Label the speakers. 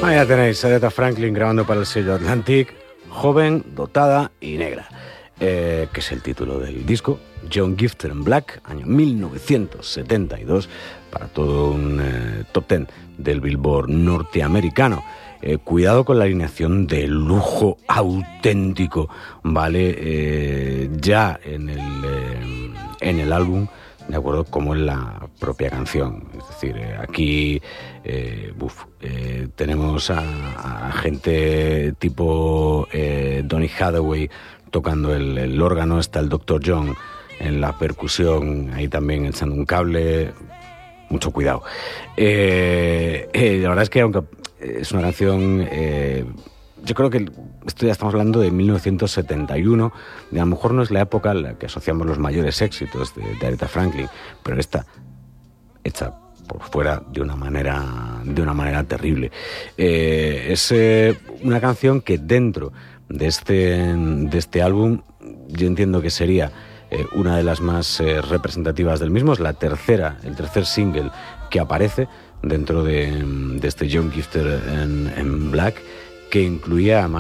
Speaker 1: Ahí ya tenéis, Aretha Franklin grabando para el sello Atlantic, Joven, dotada y negra, que es el título del disco. John Gifted and Black, año 1972, para todo un top 10 del Billboard norteamericano. Cuidado con la alineación de lujo auténtico, ¿vale? Ya en el álbum, de acuerdo, como en la propia canción. Es decir, aquí tenemos a gente tipo Donny Hathaway tocando el órgano, está el Dr. John en la percusión, ahí también echando un cable. Mucho cuidado. La verdad es que aunque es una canción, yo creo que esto ya estamos hablando de 1971, y a lo mejor no es la época en la que asociamos los mayores éxitos de Aretha Franklin, pero esta hecha por fuera de una manera terrible. Es una canción que dentro de este álbum yo entiendo que sería una de las más representativas del mismo. Es el tercer single que aparece dentro de este John Gifted and Black, que incluía